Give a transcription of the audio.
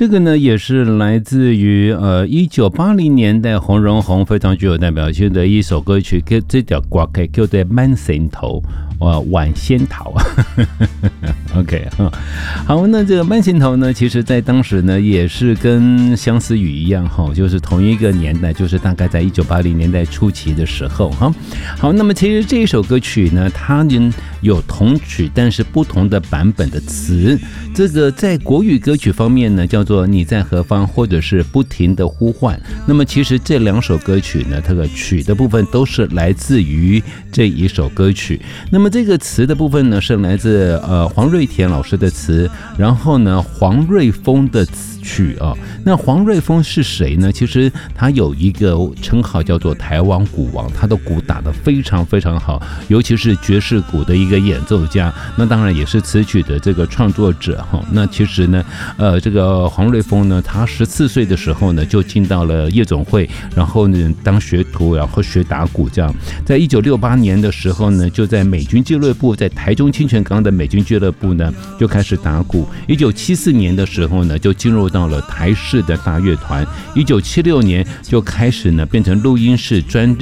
这个呢也是来自于1980年代洪荣宏非常具有代表性的一首歌曲，这条歌叫做《慢仙头》。晚仙桃OK 好，那这个慢仙头呢，其实在当时呢也是跟相思雨一样就是同一个年代，就是大概在1980年代初期的时候好，那么其实这一首歌曲呢，它有同曲但是不同的版本的词，这个在国语歌曲方面呢叫做你在何方，或者是不停的呼唤。那么其实这两首歌曲呢，它的曲的部分都是来自于这一首歌曲。那么这个词的部分呢，是来自黄瑞田老师的词，然后呢黄瑞丰的曲那黄瑞丰是谁呢？其实他有一个称号叫做台湾鼓王，他的鼓打得非常非常好，尤其是爵士鼓的一个演奏家，那当然也是词曲的这个创作者那其实呢这个黄瑞丰呢，他14岁的时候呢就进到了夜总会，然后呢当学徒，然后学打鼓这样。在1968年的时候呢，就在美军俱乐部，在台中清泉岗的美军俱乐部呢就开始打鼓。1974年的时候呢，就进入到了台视的大乐团。1976年就开始呢变成录音室专